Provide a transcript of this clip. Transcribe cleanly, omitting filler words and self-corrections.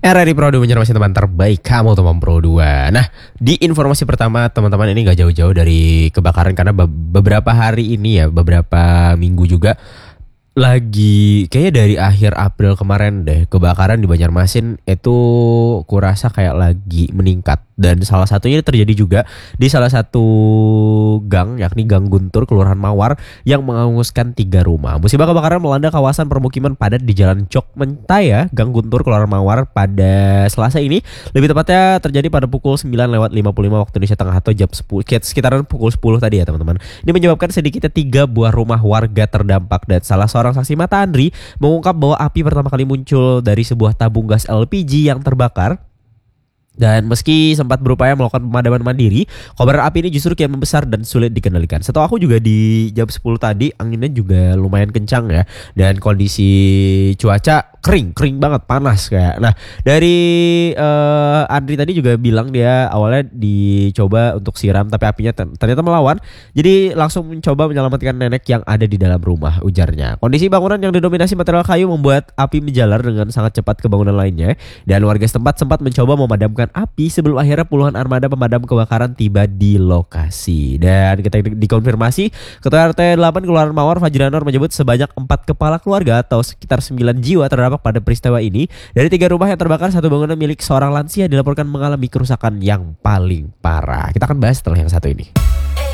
RRI Pro 2 menjadi teman terbaik kamu teman Pro 2. Nah, di informasi pertama teman-teman ini gak jauh-jauh dari kebakaran karena beberapa hari ini ya, beberapa minggu juga lagi kayaknya dari akhir April kemarin deh kebakaran di Banjarmasin itu kurasa kayak lagi meningkat, dan salah satunya terjadi juga di salah satu gang, yakni Gang Guntur Kelurahan Mawar yang menghanguskan 3 rumah. Musibah kebakaran melanda kawasan permukiman padat di Jalan Cok Mentaya, Gang Guntur Kelurahan Mawar pada Selasa ini. Lebih tepatnya terjadi pada pukul 9.55 waktu Indonesia Tengah atau jam 10, sekitaran pukul 10 tadi ya teman-teman. Ini menyebabkan sedikitnya 3 buah rumah warga terdampak, dan salah seorang saksi mata Andri mengungkap bahwa api pertama kali muncul dari sebuah tabung gas LPG yang terbakar. Dan meski sempat berupaya melakukan pemadaman mandiri, kobaran api ini justru kian membesar dan sulit dikendalikan. Setahu aku juga di jam 10 tadi anginnya juga lumayan kencang ya. Dan kondisi cuaca kering banget, panas kayak. Nah, dari Andri tadi juga bilang dia awalnya dicoba untuk siram tapi apinya ternyata melawan. Jadi langsung mencoba menyelamatkan nenek yang ada di dalam rumah, ujarnya. Kondisi bangunan yang didominasi material kayu membuat api menjalar dengan sangat cepat ke bangunan lainnya. Dan warga setempat sempat mencoba memadamkan api sebelum akhirnya puluhan armada pemadam kebakaran tiba di lokasi. Dan kita dikonfirmasi, Ketua RT 8 Kelurahan Mawar Fajranur menyebut sebanyak 4 kepala keluarga atau sekitar 9 jiwa terdampak pada peristiwa ini. Dari 3 rumah yang terbakar, 1 bangunan milik seorang lansia dilaporkan mengalami kerusakan yang paling parah. Kita akan bahas setelah yang satu ini.